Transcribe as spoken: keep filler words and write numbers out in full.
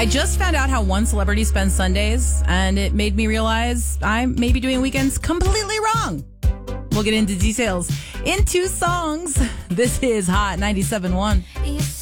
I just found out how one celebrity spends Sundays, and it made me realize I may be doing weekends completely wrong. We'll get into details in two songs. This is Hot ninety-seven point one.